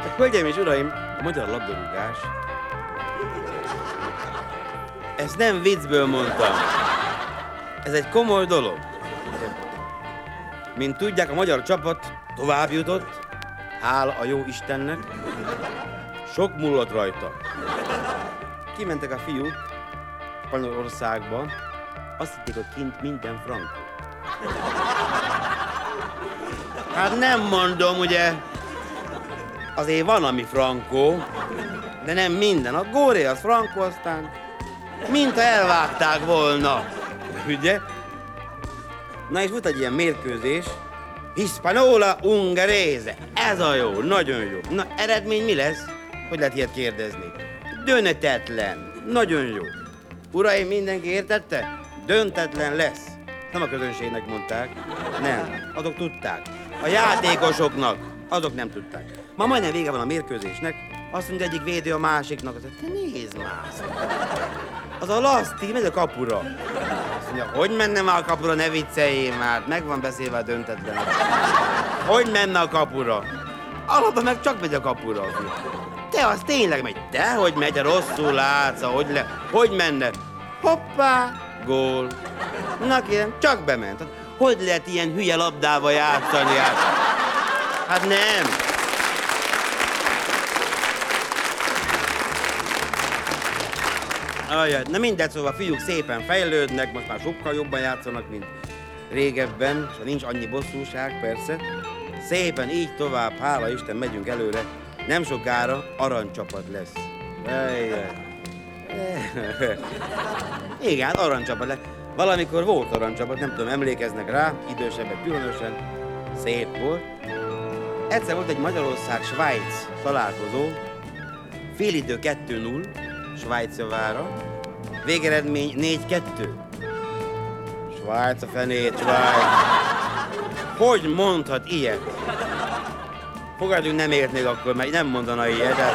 Hölgyeim és uraim, a magyar labdarúgás. Ezt nem viccből mondtam. Ez egy komoly dolog. Mint tudják, a magyar csapat tovább jutott, hála a jó Istennek. Sok múlott rajta. Kimentek a fiúk Spanyolországba, azt hitték, hogy kint minden frankó. Hát nem mondom, ugye, azért van, ami frankó, de nem minden. A góré az frankó, aztán mintha elvágták volna, ugye? Na és volt egy ilyen mérkőzés, Hispanola Ungarese. Ez a jó, nagyon jó. Na, eredmény mi lesz? Hogy lehet ilyet kérdezni? Döntetlen. Nagyon jó. Uraim, mindenki értette? Döntetlen lesz. Nem a közönségnek mondták. Nem, azok tudták. A játékosoknak, azok nem tudták. Ma majdnem vége van a mérkőzésnek, azt mondja egyik védő a másiknak, azt mondja, te nézd már. Az a Laszti megy a kapura. Azt mondja, hogy menne már a kapura, ne vicceljél már, meg van beszélve a döntetlen. Hogy menne a kapura? Alapban meg csak megy a kapura. Te az tényleg megy. Te hogy megy, rosszul látsz, hogy menne? Hoppá, gól. Na kérem, csak bement. Hogy lehet ilyen hülye labdával játszani? Hát nem. Ajaj, na mindegy, szóval a fiúk szépen fejlődnek, most már sokkal jobban játszanak, mint régebben, és nincs annyi bosszúság, persze. Szépen így tovább, hála Isten, megyünk előre. Nem sokára aranycsapat lesz. Igen, aranycsapat lesz. Valamikor volt aranycsapat, nem tudom, emlékeznek rá, idősebbek különösen. Szép volt. Egyszer volt egy Magyarország-Svájc találkozó, félidő 2-0, Svájc javára, végeredmény 4-2. Svájc a fenét, Svájc. Hogy mondhat ilyet? Fogadjunk, nem ért még akkor, mert nem mondana ilyet, de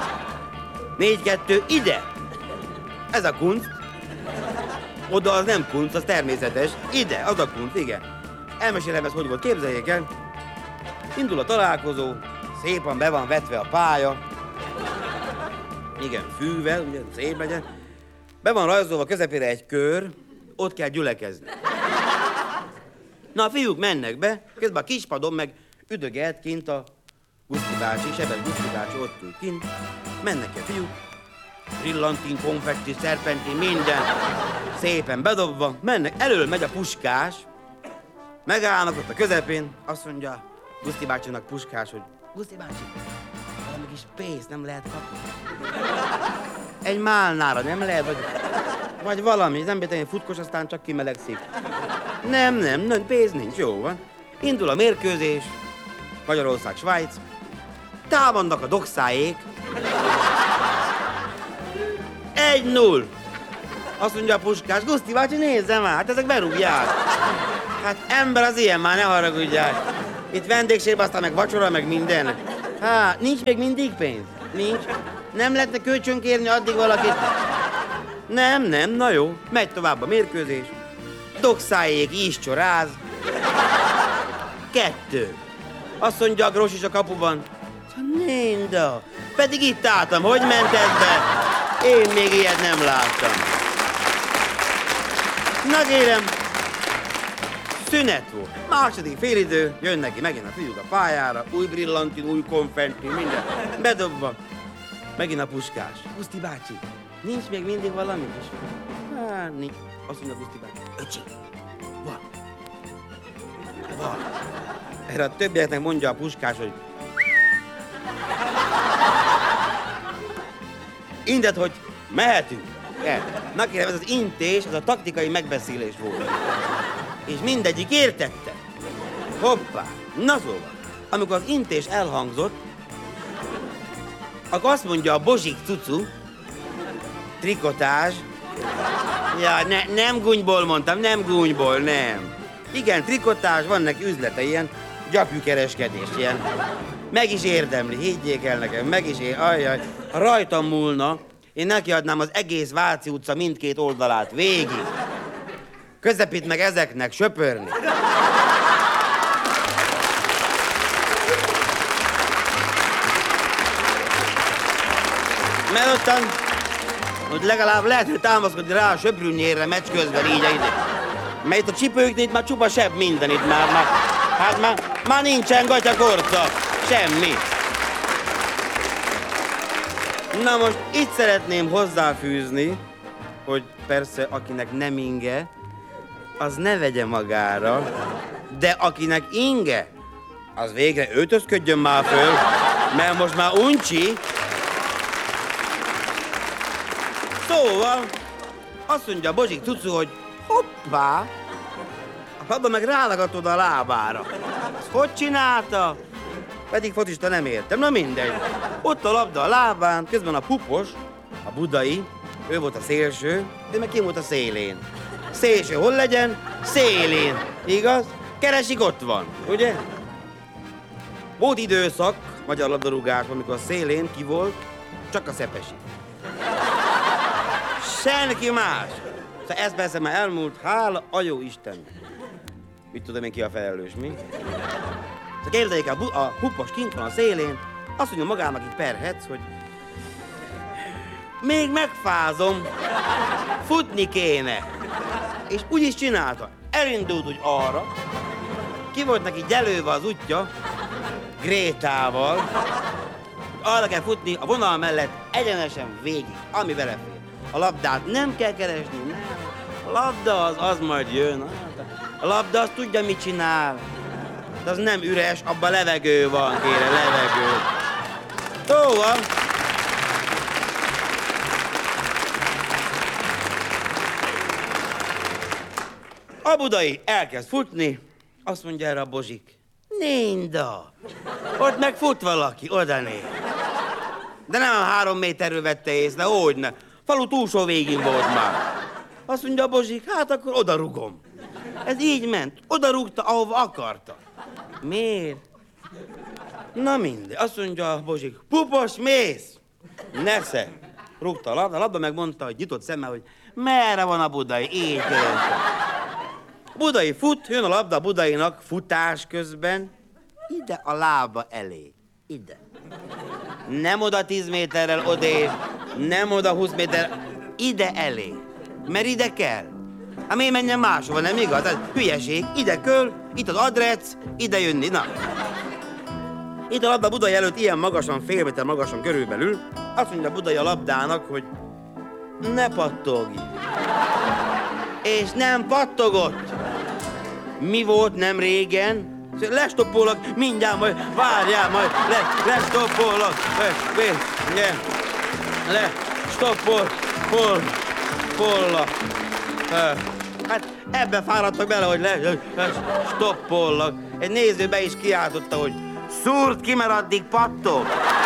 4-2 ide! Ez a kunst. Oda az nem kunst, az természetes. Ide, az a kunst, igen. Elmesélem ezt, hogy volt, képzeljék el. Indul a találkozó, szépen be van vetve a pálya. Igen, fűvel, ugye, szép legyen. Be van rajzolva közepére egy kör, ott kell gyülekezni. Na, a fiúk mennek be, közben a kispadon meg üdögelt kint a Guszti bácsi, Sebes Guszti bácsi ott ül kint. Mennek a fiúk, brillantin, konfetti, szerpentin, minden szépen bedobva. Mennek, elől megy a Puskás, megállnak ott a közepén, azt mondja Guszti bácsinak Puskás, hogy Guszti bácsi, valami kis pénzt nem lehet kapni. Egy málnára nem lehet, vagy valami, nem betegen futkos, aztán csak kimelegszik. Nem, pénz nincs, jó van. Indul a mérkőzés, Magyarország, Svájc, támadnak a dokszáék. 1-0. Azt mondja a Puskás, Guszti bácsi, nézze már, hát ezek berúgják. Hát ember az ilyen, már ne haragudják. Itt vendégségben, aztán meg vacsora, meg minden. Hát, nincs még mindig pénz? Nincs. Nem lehetne kölcsönkérni addig valakit? Nem, na jó. Megy tovább a mérkőzés. Dokszájék is csoráz. 2. Azt mondja a Gros is a kapuban. Ninda. Pedig itt álltam, hogy ment ez be? Én még ilyet nem láttam. Na kérem, szünet volt. Második félidő, jönnek ki megint a fiúk a pályára, új brillantin, új konfetti, minden. Bedobva. Megint a Puskás. Guszti bácsi, nincs még mindig valami is? Hát, nincs. Azt mondja Guszti bácsi, öcsi, van. Erre a többieknek mondja a Puskás, hogy indet, hogy mehetünk. Na kérem, ez az intés, ez a taktikai megbeszélés volt. És mindegyik értette. Hoppá. Na szóval, amikor az intés elhangzott, akkor azt mondja a Bozsik cucu, trikotázs. Ja, nem gúnyból mondtam, nem gúnyból, nem. Igen, trikotázs, van neki üzlete, ilyen gyapjúkereskedés, ilyen. Meg is érdemli, higgyék el nekem, meg is ajjaj. Ha rajtam múlna, én nekiadnám az egész Váci utca mindkét oldalát, végig. Közepét meg ezeknek söpörni. Mert ott legalább lehetne támaszkodni rá a söprűnyérre meccs közben így ide. Mert itt a csipőknél itt már csupa sebb minden itt már. Hát már nincsen gatyakorca. Semmi. Na most itt szeretném hozzáfűzni, hogy persze akinek nem inge, az ne vegye magára, de akinek inge, az végre öltözködjön már föl, mert most már uncsi. Szóval azt mondja Bozsik Cucu, hogy hoppá, a labda meg rálagadt oda a lábára. Ezt hogy csinálta? Pedig focista nem értem, na mindegy. Ott a labda a lábán, közben a Pupos, a Budai, ő volt a szélső, ő meg kim volt a szélén. Szélső hol legyen? Szélén, igaz? Keresik, ott van, ugye? Volt időszak, magyar labdarúgás, amikor a szélén ki volt, csak a Szepesi. Senki más. Szóval ez persze már elmúlt, hála a jó Istennek. Mit tudom én, ki a felelős, mi? Szóval képzeljék el, a Pupos kint van a szélén, azt mondja magának itt perhetsz, hogy még megfázom, futni kéne. És úgy is csinálta. Elindult úgy arra, ki volt neki gyelőve az útja, Grétával, arra kell futni a vonal mellett egyenesen végig, ami belefér. A labdát nem kell keresni, nem. A labda az majd jön. A labda az tudja, mit csinál. De az nem üres, abban levegő van, kérem, levegő. Szóval... A Budai elkezd futni, azt mondja erre a Bozsik. Ninda! Ott meg fut valaki, odané. De nem a 3 méterről vette észre, hogyne. Falu túlsó végén volt már. Azt mondja a Bozsik, hát akkor odarugom. Ez így ment, odarúgta, ahova akarta. Miért? Na mindegy, azt mondja a Bozsik, Pupos, mész! Nesze! Rúgta a labda megmondta, hogy nyitott szemmel, hogy merre van a Budai, így kérdezte. Budai fut, jön a labda a Budainak futás közben, ide a lába elé, ide. Nem oda 10 méterrel odébb, nem oda 20 méter, ide elé, mert ide kell. Hát miért menjen máshova, nem igaz? Ez hülyeség, ide köl, itt az adrec, ide jönni, na. Itt a labda Budai előtt ilyen magasan, fél méter magasan körülbelül, azt mondja Budai a labdának, hogy ne pattogj. És nem pattogott. Mi volt nem régen? Lestoppolok, mindjárt majd, várjál majd, lestoppolok, lestoppolok. Hát ebbe fáradtak bele, hogy stoppollak. Egy néző be is kiáltotta, hogy szúrt ki, mert addig pattog.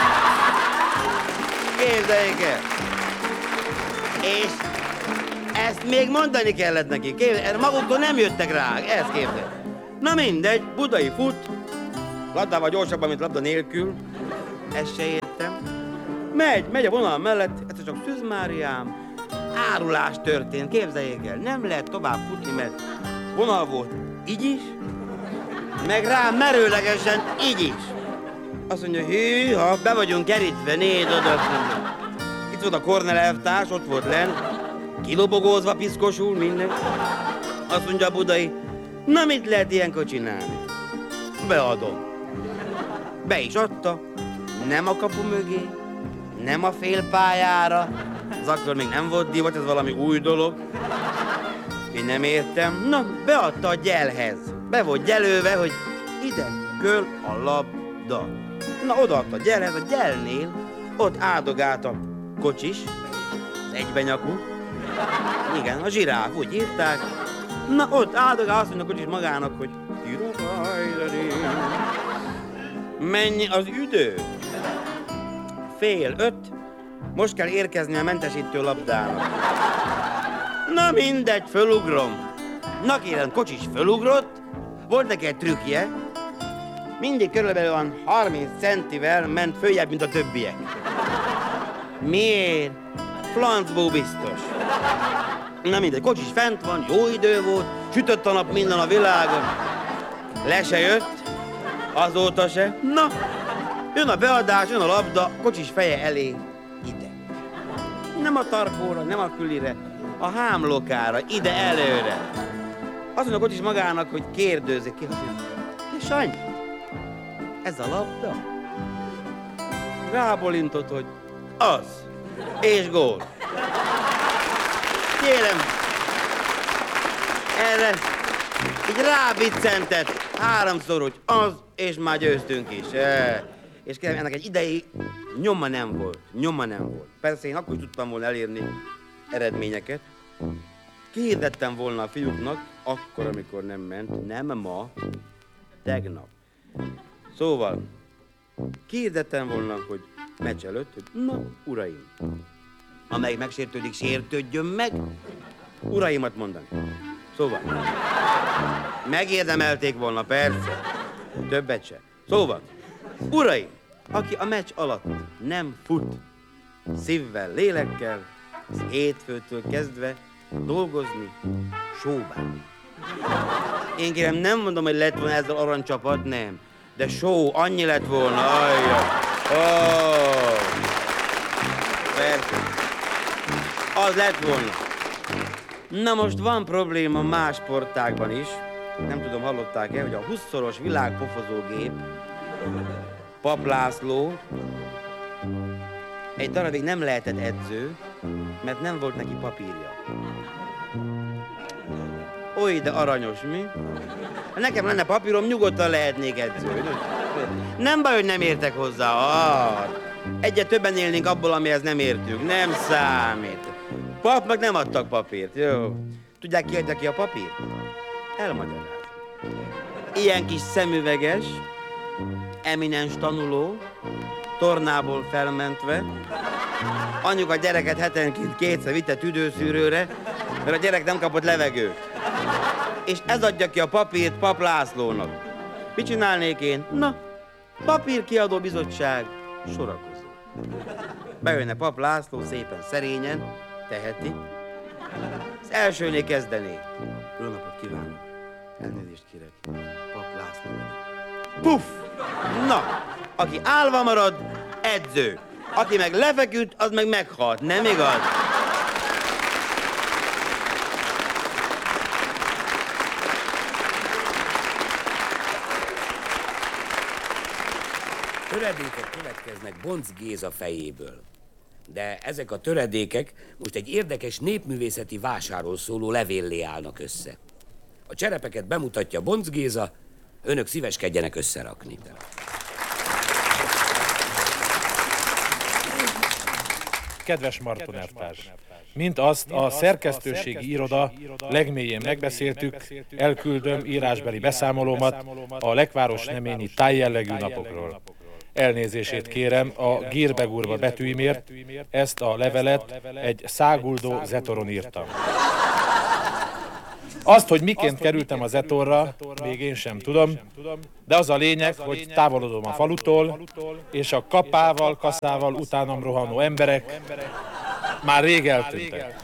Képzeljék el. És ezt még mondani kellett neki. Képzeljék, maguktól nem jöttek rá, ezt képzeljék. Na mindegy, Budai fut, labdával gyorsabban, mint labda nélkül. Ezt se értem. Megy a vonal mellett, ez csak Szűz Máriám. Árulás történt, képzeljék el. Nem lehet tovább futni, mert vonal volt így is, meg rá merőlegesen így is. Azt mondja, hűha, be vagyunk kerítve, nézd oda. Itt volt a Kornel elvtárs, ott volt lenn, kilobogózva, piszkosul, minden. Azt mondja a Budai, na mit lehet ilyenkor csinálni? Beadom. Be is adta, nem a kapu mögé, nem a félpályára, az akkor még nem volt divat, ez valami új dolog. Én nem értem. Na, beadta a gyelhez. Be volt gyelőve, hogy ide köl a labda. Na, odaadta a gyelhez, a gyelnél ott áldogált a kocsis, az egybenyakú. Igen, a zsiráf, úgy írták. Na, ott áldogált, azt mondja a kocsis magának, hogy mennyi az idő? 4:30. Most kell érkezni a mentesítő labdának. Na mindegy, fölugrom. Na kérem, kocsis fölugrott, volt neki egy trükkje, mindig körülbelül van 30 centivel ment följebb, mint a többiek. Miért? Flancból biztos. Na mindegy, kocsis fent van, jó idő volt, sütött a nap minden a világon. Le se jött, azóta se. Na, jön a beadás, jön a labda, kocsis feje elé, ide. nem a tarkóra, nem a külire, a hámlokára, ide előre. Azt mondok ott is magának, hogy kérdőzzék ki, hogy Sanyi, ez a labda? Rábólintott, hogy az, és gól. Kérem, erre így rábiccentett háromszor, hogy az, és már győztünk is. És kérem, ennek egy idei nyoma nem volt. Persze én akkor is tudtam volna elérni eredményeket. Kihirdettem volna a fiúknak, akkor, amikor nem ment, nem ma, tegnap. Szóval, kihirdettem volna, hogy meccs előtt, hogy na, uraim, amelyik megsértődik, sértődjön meg, uraimat mondani. Szóval, megérdemelték volna, persze, többet se. Szóval, uraim, aki a meccs alatt nem fut, szívvel, lélekkel, az hétfőtől kezdve dolgozni, showban. Én kérem, nem mondom, hogy lett volna ezzel aranycsapat, nem. De show, annyi lett volna, ajja. Oh. Persze. Az lett volna. Na most van probléma más sportágban is. Nem tudom, hallották-e, hogy a 20-szoros világpofozógép Pap László egy darabig nem lehetett edző, mert nem volt neki papírja. Oly, de aranyos, mi? Ha nekem lenne papírom, nyugodtan lehetnék edző. Nem baj, hogy nem értek hozzá. Egyet többen élnénk abból, amihez nem értünk. Nem számít. Papnak nem adtak papírt, jó? Tudják, ki adja ki a papírt? Elmagyarázom. Ilyen kis szemüveges, eminens tanuló, tornából felmentve, anyuka a gyereket hetenként kétszer vitte tüdőszűrőre, mert a gyerek nem kapott levegőt. És ez adja ki a papírt Pap Lászlónak. Mit csinálnék én? Na, papírkiadó bizottság sorakozó. Bejönne Pap László szépen szerényen, teheti. Az elsőnél kezdené. Jó napot kívánok. Elnézést kérek. Pap László. Puff! Na, aki állva marad, edző. Aki meg lefeküdt, az meg meghalt. Nem igaz? Töredékek következnek Bonc Géza fejéből. De ezek a töredékek most egy érdekes népművészeti vásárról szóló levéllé állnak össze. A cserepeket bemutatja Bonc Géza, önök szíveskedjenek összerakni. Kedves Marton elvtárs! Mint azt a szerkesztőségi iroda legmélyén megbeszéltük, elküldöm írásbeli beszámolómat a lekvárosneményi tájjellegű napokról. Elnézését kérem a gírbegurva betűimért, ezt a levelet egy száguldó zetoron írtam. Azt, hogy miként kerültem a zetorra, még én sem tudom, de az a lényeg, hogy távolodom a falutól, és a kapával, kaszával utánam rohanó emberek már rég eltűntek.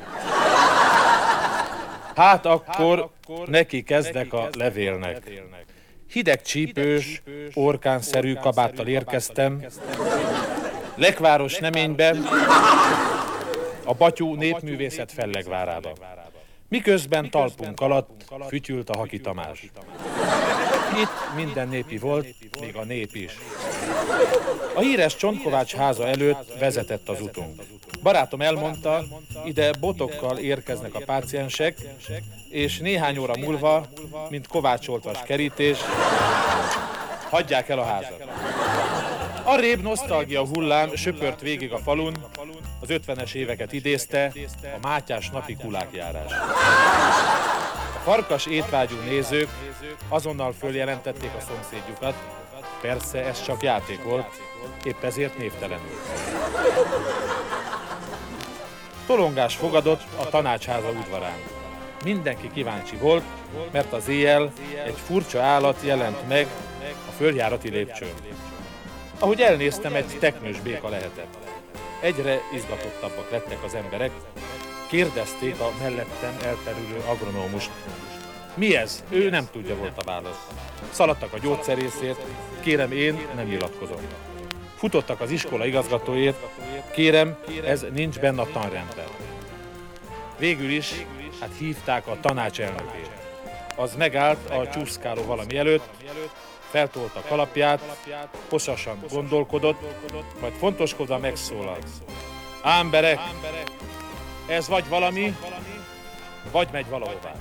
Hát akkor neki kezdek a levélnek. Hideg csípős, orkánszerű kabáttal érkeztem, Lekvárosneménybe, a Batyú Népművészet Fellegvárába. Miközben talpunk alatt fütyült a Haki Tamás. Itt minden népi volt, még a nép is. A híres Csontkovács háza előtt vezetett az utunk. Barátom elmondta, ide botokkal érkeznek a páciensek, és néhány óra múlva, mint kovácsoltvas kerítés, hagyják el a házat. Arrébb nosztalgia hullám söpört végig a falun, az 50-es éveket idézte, a Mátyás napi kulákjárás. A farkas étvágyú nézők azonnal följelentették a szomszédjukat, persze ez csak játék volt, épp ezért névtelenül. Tolongás fogadott a tanácsháza udvarán. Mindenki kíváncsi volt, mert az éjjel egy furcsa állat jelent meg a följárati lépcsőn. Ahogy elnéztem, egy teknős béka lehetett. Egyre izgatottabbak lettek az emberek, kérdezték a mellettem elterülő agronómust. Mi ez? Ő nem tudja, volt a válasz. Szaladtak a gyógyszerészért, kérem, én nem nyilatkozom. Futottak az iskola igazgatóért, kérem, ez nincs benne a tanrendben. Végül is, hát hívták a tanácselnökét. Az megállt a csúszkáló valami előtt, feltolta a kalapját, hosszasan gondolkodott, majd fontoskodva megszólalt. Ámberek, ez vagy valami, vagy megy valahová.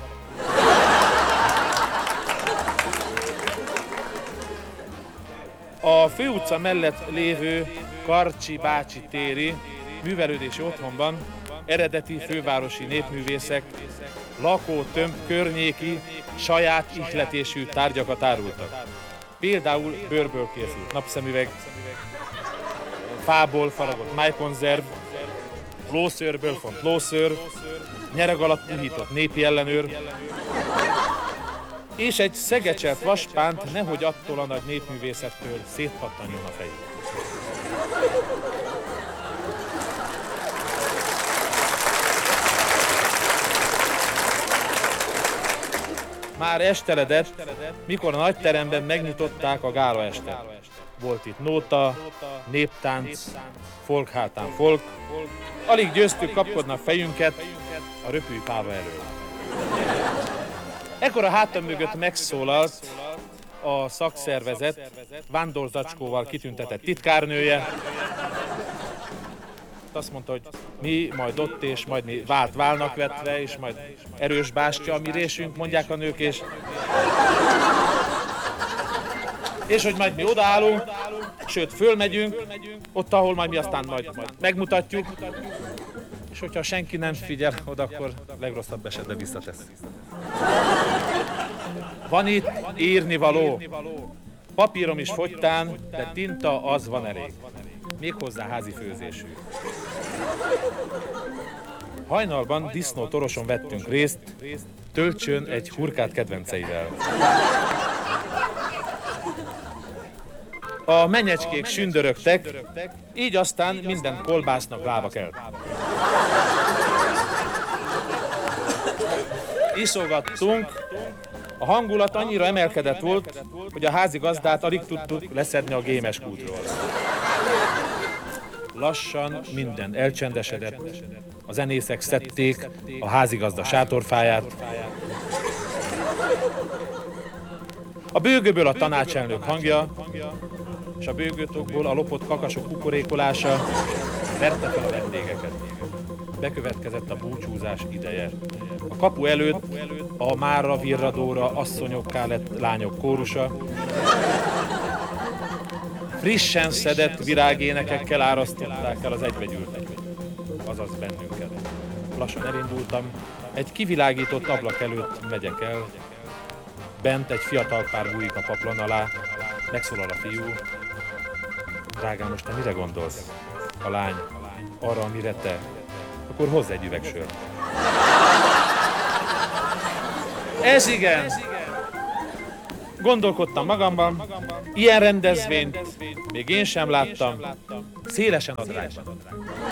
A főutca mellett lévő Karcsi bácsi téri művelődési otthonban eredeti fővárosi népművészek lakótömb környéki saját ihletésű tárgyakat árultak. Például bőrből készült napszemüveg, fából faragott májkonzerv, lószőrből font lószőr, nyereg alatt puhított népi ellenőr, és egy szegecselt vaspánt, nehogy attól a nagy népművészettől szétpattanjon a fejük. Már esteledett, mikor a nagyteremben megnyitották a gálaestet. Volt itt nóta, néptánc, folk hátán folk. Alig győztük kapkodni a fejünket a röpűpáva elől. Ekkor a hátam mögött megszólalt a szakszervezet vándorzacskóval kitüntetett titkárnője. Azt mondta, hogy mi majd ott, és majd mi várt válnak vetve, és majd erős bástya a mi résünk, mondják a nők, és hogy majd mi odaállunk, sőt fölmegyünk, ott, ahol majd mi aztán majd megmutatjuk, és hogyha senki nem figyel oda, akkor legrosszabb esetben visszatesz. Van itt írnivaló, papírom is fogytán, de tinta az van elég. Méghozzá házi főzésű. Hajnalban disznótoroson vettünk részt, Tölcsön egy hurkát kedvenceivel. A menyecskék sündörögtek, így aztán minden kolbásznak lába kelt. Iszogattunk, a hangulat annyira emelkedett volt, hogy a házigazdát alig tudtuk leszedni a gémes kútról. Lassan minden elcsendesedett, a zenészek szedték a házigazda sátorfáját. A bőgőből a tanácselnök hangja, és a bőgőtokból a lopott kakasok kukorékolása verte fel a vendégeket. Bekövetkezett a búcsúzás ideje. A kapu előtt a márra virradóra asszonyokká lett lányok kórusa. Frissen szedett virágénekekkel árasztották el az egybegyűlteket, azaz bennünket. Lassan elindultam, egy kivilágított ablak előtt megyek el. Bent egy fiatal pár bújik a paplon alá, megszólal a fiú. Drágám, most te mire gondolsz? A lány, arra, amire te. Akkor hozz egy üveg sört. Ez igen! Gondolkodtam magamban, ilyen rendezvényt még én sem láttam, szélesen adrágban.